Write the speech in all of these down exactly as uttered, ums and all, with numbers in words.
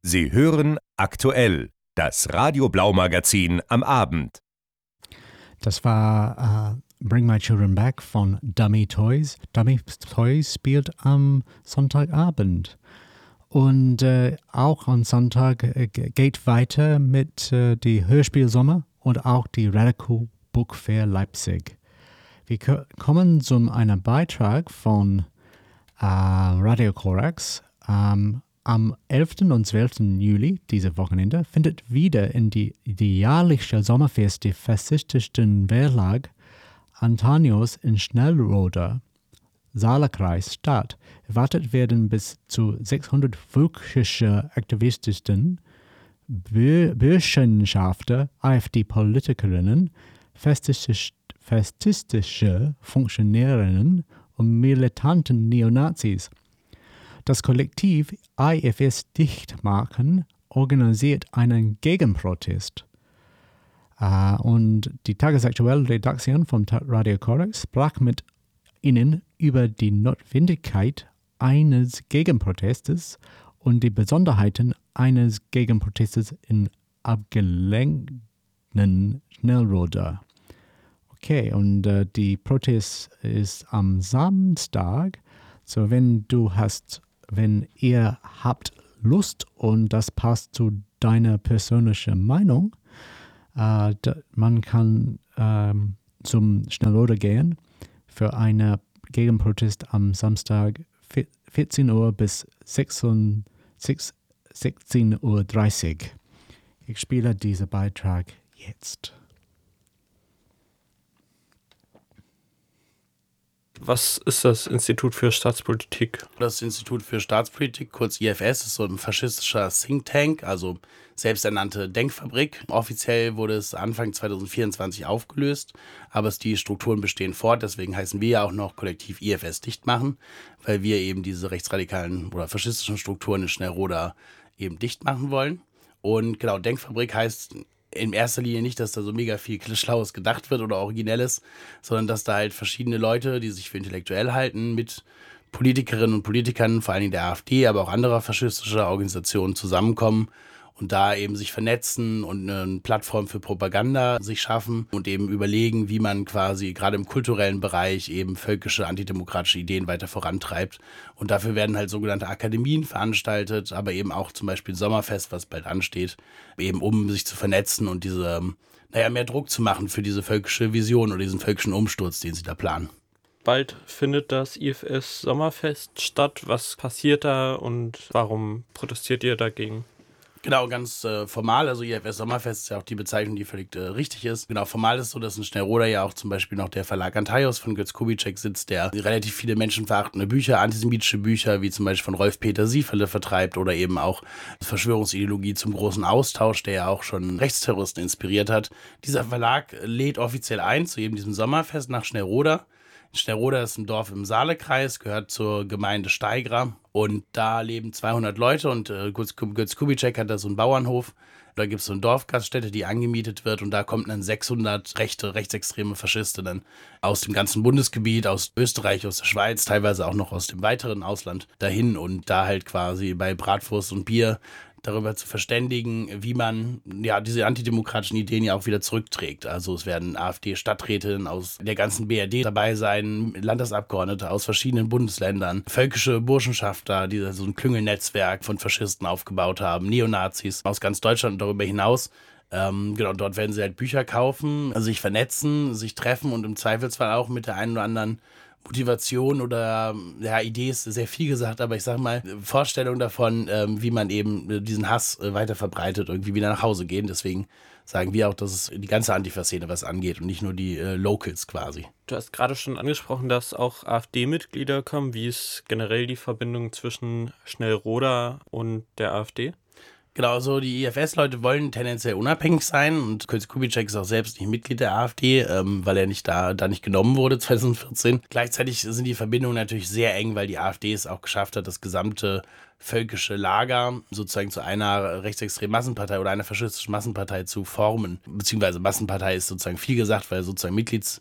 Sie hören aktuell das Radio Blau Magazin am Abend. Das war uh, Bring My Children Back von Dummy Toys. Dummy Toys spielt am Sonntagabend. Und äh, auch am Sonntag äh, geht weiter mit äh, die Hörspiel Sommer und auch die Radical Book Fair Leipzig. Wir k- kommen zu einem Beitrag von äh, Radio Korax. Ähm, Am elften und zwölften Juli, dieses Wochenende, findet wieder in die, die jährliche Sommerfest der faschistischen Verlag Antonius in Schnellroda, Saarkreis statt. Erwartet werden bis zu sechshundert völkische Aktivisten, Bürgerschafter, AfD-Politikerinnen, fastistische, fastistische Funktionärinnen und militanten Neonazis. Das Kollektiv I F S Dichtmachen organisiert einen Gegenprotest. Uh, und die tagesaktuelle Redaktion von Radio Korax sprach mit ihnen über die Notwendigkeit eines Gegenprotestes und die Besonderheiten eines Gegenprotestes in abgelegenen Schnellroda. Okay, und uh, die Protest ist am Samstag. So, wenn du hast Wenn ihr habt Lust und das passt zu deiner persönlichen Meinung, äh, da, man kann ähm, zum Schnellroda gehen für einen Gegenprotest am Samstag vierzehn Uhr bis sechzehn Uhr dreißig. Ich spiele diesen Beitrag jetzt. Was ist das Institut für Staatspolitik? Das Institut für Staatspolitik, kurz I F S, ist so ein faschistischer Think Tank, also selbsternannte Denkfabrik. Offiziell wurde es Anfang zwanzig vierundzwanzig aufgelöst, aber die Strukturen bestehen fort. Deswegen heißen wir ja auch noch Kollektiv I F S dicht machen, weil wir eben diese rechtsradikalen oder faschistischen Strukturen in Schnellroda eben dicht machen wollen. Und genau, Denkfabrik heißt in erster Linie nicht, dass da so mega viel Schlaues gedacht wird oder Originelles, sondern dass da halt verschiedene Leute, die sich für intellektuell halten, mit Politikerinnen und Politikern, vor allen Dingen der AfD, aber auch anderer faschistischer Organisationen zusammenkommen und da eben sich vernetzen und eine Plattform für Propaganda sich schaffen und eben überlegen, wie man quasi gerade im kulturellen Bereich eben völkische, antidemokratische Ideen weiter vorantreibt. Und dafür werden halt sogenannte Akademien veranstaltet, aber eben auch zum Beispiel Sommerfest, was bald ansteht, eben um sich zu vernetzen und diese, naja, mehr Druck zu machen für diese völkische Vision oder diesen völkischen Umsturz, den sie da planen. Bald findet das I F S Sommerfest statt. Was passiert da und warum protestiert ihr dagegen? Genau, ganz äh, formal, also I F S Sommerfest ist ja auch die Bezeichnung, die völlig äh, richtig ist. Genau, formal ist es so, dass in Schnellroda ja auch zum Beispiel noch der Verlag Antaios von Götz Kubitschek sitzt, der relativ viele menschenverachtende Bücher, antisemitische Bücher, wie zum Beispiel von Rolf-Peter Sieferle vertreibt oder eben auch Verschwörungsideologie zum großen Austausch, der ja auch schon Rechtsterroristen inspiriert hat. Dieser Verlag lädt offiziell ein zu eben diesem Sommerfest nach Schnellroda. Schnellroda ist ein Dorf im Saarkreis, gehört zur Gemeinde Steigra und da leben zweihundert Leute und äh, Götz Kubitschek hat da so einen Bauernhof. Da gibt es so eine Dorfgaststätte, die angemietet wird und da kommen dann sechshundert rechte, rechtsextreme Faschistinnen aus dem ganzen Bundesgebiet, aus Österreich, aus der Schweiz, teilweise auch noch aus dem weiteren Ausland dahin und da halt quasi bei Bratwurst und Bier darüber zu verständigen, wie man ja diese antidemokratischen Ideen ja auch wieder zurückträgt. Also es werden AfD-Stadträtinnen aus der ganzen B R D dabei sein, Landtagsabgeordnete aus verschiedenen Bundesländern, völkische Burschenschafter, die so ein Klüngelnetzwerk von Faschisten aufgebaut haben, Neonazis aus ganz Deutschland und darüber hinaus. Ähm, genau, dort werden sie halt Bücher kaufen, also sich vernetzen, sich treffen und im Zweifelsfall auch mit der einen oder anderen Motivation oder ja, Idee ist sehr viel gesagt, aber ich sag mal, Vorstellung davon, ähm, wie man eben diesen Hass äh, weiter verbreitet, irgendwie wieder nach Hause gehen. Deswegen sagen wir auch, dass es die ganze Antifa-Szene was angeht und nicht nur die äh, Locals quasi. Du hast gerade schon angesprochen, dass auch AfD-Mitglieder kommen. Wie ist generell die Verbindung zwischen Schnellroda und der AfD? Genau, so die I F S-Leute wollen tendenziell unabhängig sein und Götz Kubitschek ist auch selbst nicht Mitglied der AfD, ähm, weil er nicht da, da nicht genommen wurde zwanzig vierzehn. Gleichzeitig sind die Verbindungen natürlich sehr eng, weil die AfD es auch geschafft hat, das gesamte völkische Lager sozusagen zu einer rechtsextremen Massenpartei oder einer faschistischen Massenpartei zu formen. Beziehungsweise Massenpartei ist sozusagen viel gesagt, weil sozusagen Mitglieds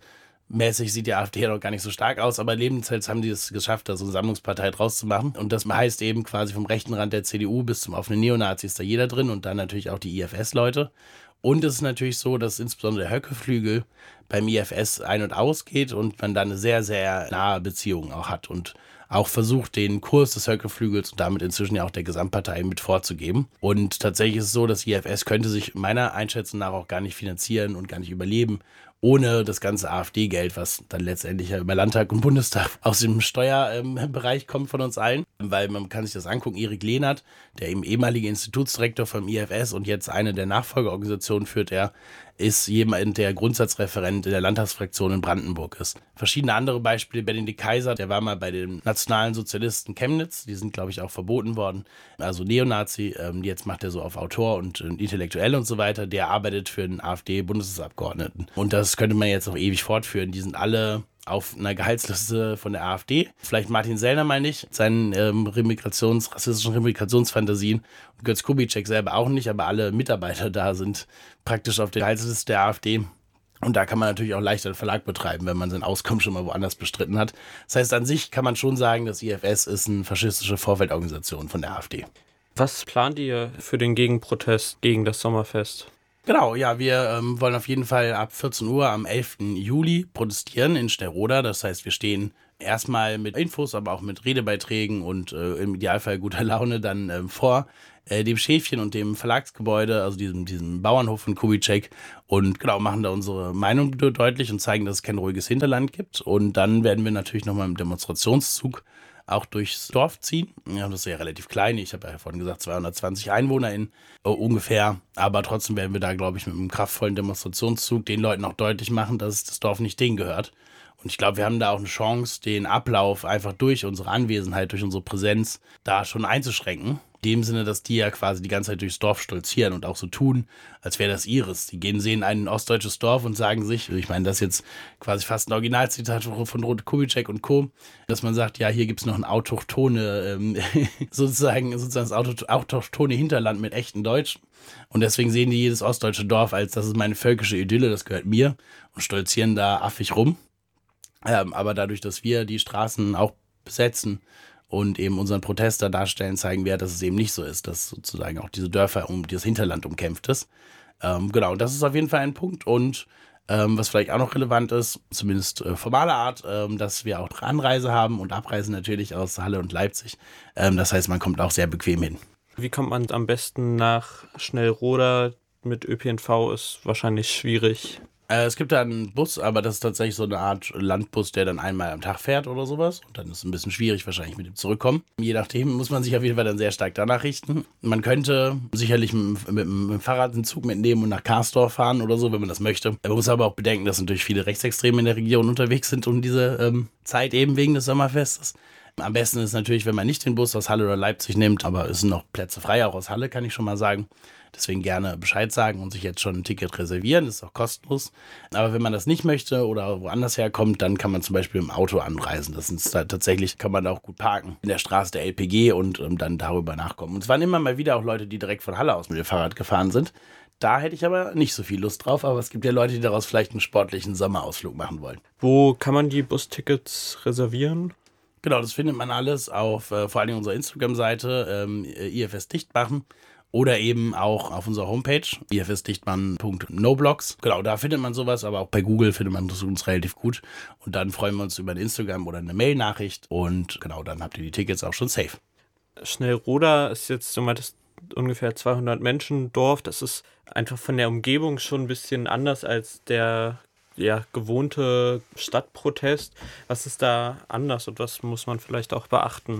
mäßig sieht die AfD ja noch gar nicht so stark aus, aber Lebenshelds haben die es geschafft, da so eine Sammlungspartei draus zu machen. Und das heißt eben quasi vom rechten Rand der C D U bis zum offenen Neonazi ist da jeder drin und dann natürlich auch die I F S-Leute. Und es ist natürlich so, dass insbesondere der Höcke-Flügel beim I F S ein- und ausgeht und man da eine sehr, sehr nahe Beziehung auch hat und auch versucht, den Kurs des Höcke-Flügels und damit inzwischen ja auch der Gesamtpartei mit vorzugeben. Und tatsächlich ist es so, das I F S könnte sich meiner Einschätzung nach auch gar nicht finanzieren und gar nicht überleben, ohne das ganze AfD-Geld, was dann letztendlich ja über Landtag und Bundestag aus dem Steuerbereich ähm, kommt von uns allen. Weil man kann sich das angucken, Erik Lehnert, der eben ehemalige Institutsdirektor vom I F S und jetzt eine der Nachfolgeorganisationen führt, er ist jemand, der Grundsatzreferent in der Landtagsfraktion in Brandenburg ist. Verschiedene andere Beispiele, Benedikt Kaiser, der war mal bei den nationalen Sozialisten Chemnitz, die sind, glaube ich, auch verboten worden, also Neonazi, ähm, jetzt macht er so auf Autor und äh, Intellektuell und so weiter, der arbeitet für einen AfD-Bundestagsabgeordneten. Und das könnte man jetzt noch ewig fortführen, die sind alle auf einer Gehaltsliste von der AfD. Vielleicht Martin Sellner mal nicht, seinen ähm, Remigrations-, rassistischen Remigrationsfantasien. Und Götz Kubitschek selber auch nicht, aber alle Mitarbeiter da sind praktisch auf der Gehaltsliste der AfD. Und da kann man natürlich auch leichter einen Verlag betreiben, wenn man sein Auskommen schon mal woanders bestritten hat. Das heißt, an sich kann man schon sagen, das I F S ist eine faschistische Vorfeldorganisation von der AfD. Was plant ihr für den Gegenprotest gegen das Sommerfest? Genau, ja, wir ähm, wollen auf jeden Fall ab vierzehn Uhr am elften Juli protestieren in Schnellroda. Das heißt, wir stehen erstmal mit Infos, aber auch mit Redebeiträgen und äh, im Idealfall guter Laune dann ähm, vor äh, dem Schäfchen und dem Verlagsgebäude, also diesem, diesem Bauernhof von Kubitschek, und genau, machen da unsere Meinung deutlich und zeigen, dass es kein ruhiges Hinterland gibt. Und dann werden wir natürlich nochmal im Demonstrationszug auch durchs Dorf ziehen. Ja, das ist ja relativ klein. Ich habe ja vorhin gesagt, zweihundertzwanzig EinwohnerInnen äh, ungefähr. Aber trotzdem werden wir da, glaube ich, mit einem kraftvollen Demonstrationszug den Leuten auch deutlich machen, dass das Dorf nicht denen gehört. Und ich glaube, wir haben da auch eine Chance, den Ablauf einfach durch unsere Anwesenheit, durch unsere Präsenz da schon einzuschränken. In dem Sinne, dass die ja quasi die ganze Zeit durchs Dorf stolzieren und auch so tun, als wäre das ihres. Die gehen, sehen ein ostdeutsches Dorf und sagen sich, ich meine, das ist jetzt quasi fast ein Originalzitat von Ruth Kubitschek und Co., dass man sagt, ja, hier gibt es noch ein autochtone, ähm, sozusagen, sozusagen das Auto, autochtone Hinterland mit echten Deutschen. Und deswegen sehen die jedes ostdeutsche Dorf als, das ist meine völkische Idylle, das gehört mir, und stolzieren da affig rum. Ähm, aber dadurch, dass wir die Straßen auch besetzen und eben unseren Protest da darstellen, zeigen wir, dass es eben nicht so ist, dass sozusagen auch diese Dörfer um dieses Hinterland umkämpft ist. Ähm, genau, das ist auf jeden Fall ein Punkt. Und ähm, was vielleicht auch noch relevant ist, zumindest äh, formaler Art, ähm, dass wir auch Anreise haben und Abreise natürlich aus Halle und Leipzig. Ähm, das heißt, man kommt auch sehr bequem hin. Wie kommt man am besten nach Schnellroda? Mit Ö P N V ist wahrscheinlich schwierig. Äh, es gibt da einen Bus, aber das ist tatsächlich so eine Art Landbus, der dann einmal am Tag fährt oder sowas. Und dann ist es ein bisschen schwierig wahrscheinlich mit dem Zurückkommen. Je nachdem muss man sich auf jeden Fall dann sehr stark danach richten. Man könnte sicherlich mit, mit, mit dem Fahrrad einen Zug mitnehmen und nach Karsdorf fahren oder so, wenn man das möchte. Man muss aber auch bedenken, dass natürlich viele Rechtsextreme in der Region unterwegs sind um diese ähm, Zeit eben wegen des Sommerfestes. Am besten ist natürlich, wenn man nicht den Bus aus Halle oder Leipzig nimmt, aber es sind noch Plätze frei, auch aus Halle, kann ich schon mal sagen. Deswegen gerne Bescheid sagen und sich jetzt schon ein Ticket reservieren, das ist auch kostenlos. Aber wenn man das nicht möchte oder woanders herkommt, dann kann man zum Beispiel im Auto anreisen. Das ist da, tatsächlich kann man da auch gut parken in der Straße der L P G und ähm, dann darüber nachkommen. Und es waren immer mal wieder auch Leute, die direkt von Halle aus mit dem Fahrrad gefahren sind. Da hätte ich aber nicht so viel Lust drauf, aber es gibt ja Leute, die daraus vielleicht einen sportlichen Sommerausflug machen wollen. Wo kann man die Bustickets reservieren? Genau, das findet man alles auf äh, vor allem unserer Instagram-Seite ähm, I F S Dichtmachen oder eben auch auf unserer Homepage i f s dichtmann punkt noblogs. Genau, da findet man sowas, aber auch bei Google findet man das uns relativ gut. Und dann freuen wir uns über ein Instagram oder eine Mail-Nachricht und genau, dann habt ihr die Tickets auch schon safe. Schnellroda ist jetzt, du meintest, ungefähr zweihundert Menschen Dorf. Das ist einfach von der Umgebung schon ein bisschen anders als der ja, gewohnte Stadtprotest. Was ist da anders und was muss man vielleicht auch beachten?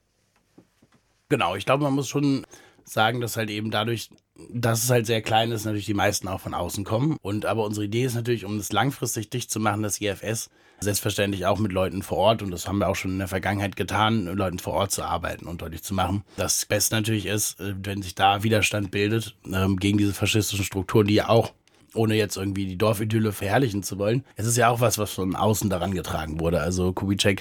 Genau, ich glaube, man muss schon sagen, dass halt eben dadurch, dass es halt sehr klein ist, natürlich die meisten auch von außen kommen. Und aber unsere Idee ist natürlich, um das langfristig dicht zu machen, das I F S, selbstverständlich auch mit Leuten vor Ort, und das haben wir auch schon in der Vergangenheit getan, mit Leuten vor Ort zu arbeiten und deutlich zu machen. Das Beste natürlich ist, wenn sich da Widerstand bildet ähm, gegen diese faschistischen Strukturen, die ja auch, ohne jetzt irgendwie die Dorfidylle verherrlichen zu wollen, es ist ja auch was, was von außen daran getragen wurde. Also Kubitschek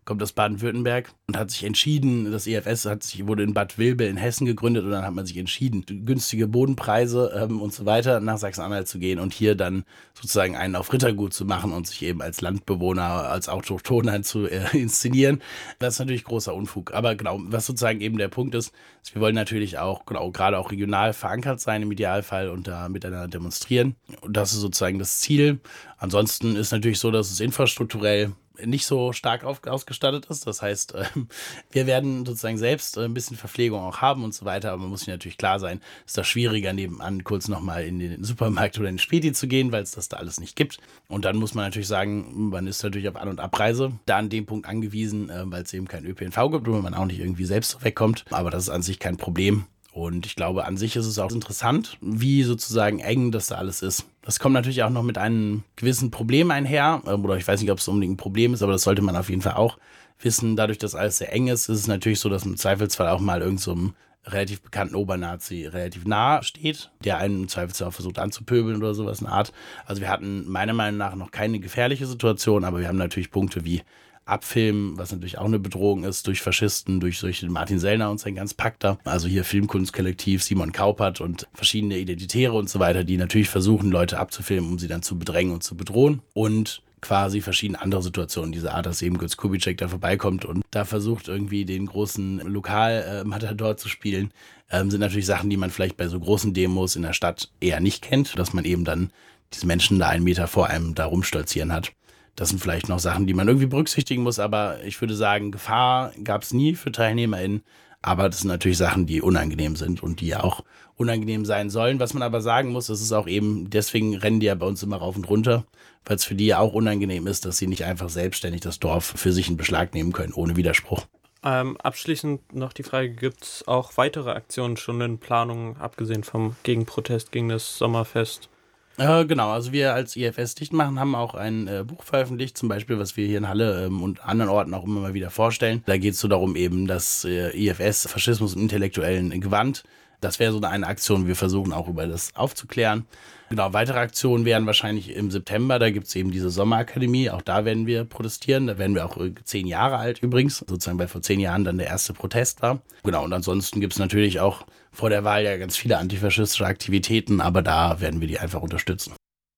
kommt aus Baden-Württemberg und hat sich entschieden, das E F S hat sich, wurde in Bad Vilbel in Hessen gegründet und dann hat man sich entschieden, günstige Bodenpreise ähm, und so weiter nach Sachsen-Anhalt zu gehen und hier dann sozusagen einen auf Rittergut zu machen und sich eben als Landbewohner, als Autochthoner zu äh, inszenieren. Das ist natürlich großer Unfug. Aber genau, was sozusagen eben der Punkt ist, ist wir wollen natürlich auch, genau, gerade auch regional verankert sein im Idealfall und da miteinander demonstrieren. Und das ist sozusagen das Ziel. Ansonsten ist natürlich so, dass es infrastrukturell nicht so stark auf, ausgestattet ist. Das heißt, äh, wir werden sozusagen selbst äh, ein bisschen Verpflegung auch haben und so weiter, aber man muss sich natürlich klar sein, ist das schwieriger, nebenan kurz nochmal in den Supermarkt oder in den Späti zu gehen, weil es das da alles nicht gibt. Und dann muss man natürlich sagen, man ist natürlich auf An- und Abreise da an dem Punkt angewiesen, äh, weil es eben kein Ö P N V gibt und man auch nicht irgendwie selbst so wegkommt. Aber das ist an sich kein Problem. Und ich glaube, an sich ist es auch interessant, wie sozusagen eng das da alles ist. Das kommt natürlich auch noch mit einem gewissen Problem einher. Oder ich weiß nicht, ob es unbedingt ein Problem ist, aber das sollte man auf jeden Fall auch wissen. Dadurch, dass alles sehr eng ist, ist es natürlich so, dass im Zweifelsfall auch mal irgend so einem relativ bekannten Obernazi relativ nah steht, der einen im Zweifelsfall auch versucht anzupöbeln oder sowas in der Art. Also wir hatten meiner Meinung nach noch keine gefährliche Situation, aber wir haben natürlich Punkte wie Abfilmen, was natürlich auch eine Bedrohung ist, durch Faschisten, durch solche Martin Sellner und sein ganz Pack da. Also hier Filmkunstkollektiv, Simon Kaupert und verschiedene Identitäre und so weiter, die natürlich versuchen, Leute abzufilmen, um sie dann zu bedrängen und zu bedrohen. Und quasi verschiedene andere Situationen dieser Art, dass eben Götz Kubitschek da vorbeikommt und da versucht irgendwie den großen Lokal-Matador zu spielen, ähm, sind natürlich Sachen, die man vielleicht bei so großen Demos in der Stadt eher nicht kennt, dass man eben dann diese Menschen da einen Meter vor einem da rumstolzieren hat. Das sind vielleicht noch Sachen, die man irgendwie berücksichtigen muss, aber ich würde sagen, Gefahr gab es nie für TeilnehmerInnen, aber das sind natürlich Sachen, die unangenehm sind und die ja auch unangenehm sein sollen. Was man aber sagen muss, das ist auch eben, deswegen rennen die ja bei uns immer rauf und runter, weil es für die ja auch unangenehm ist, dass sie nicht einfach selbstständig das Dorf für sich in Beschlag nehmen können, ohne Widerspruch. Ähm, abschließend noch die Frage, gibt es auch weitere Aktionen schon in Planung, abgesehen vom Gegenprotest gegen das Sommerfest? Äh, genau, also wir als I F S dicht machen, haben auch ein äh, Buch veröffentlicht, zum Beispiel, was wir hier in Halle ähm, und anderen Orten auch immer mal wieder vorstellen. Da geht es so darum eben, dass äh, I F S, Faschismus im intellektuellen Gewand, das wäre so eine Aktion, wir versuchen auch über das aufzuklären. Genau, weitere Aktionen wären wahrscheinlich im September, da gibt es eben diese Sommerakademie, auch da werden wir protestieren, da werden wir auch zehn Jahre alt übrigens, sozusagen weil vor zehn Jahren dann der erste Protest war. Genau, und ansonsten gibt es natürlich auch vor der Wahl ja ganz viele antifaschistische Aktivitäten, aber da werden wir die einfach unterstützen.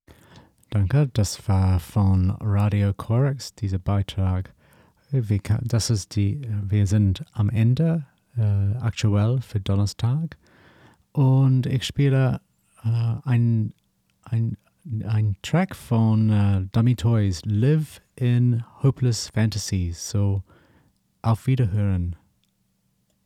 Danke, das war von Radio Korax, dieser Beitrag. Wir, das ist die, wir sind am Ende, äh, aktuell für Donnerstag, und ich spiele äh, ein, ein, ein Track von äh, Dummy Toys, Live in Hopeless Fantasies. So, auf Wiederhören.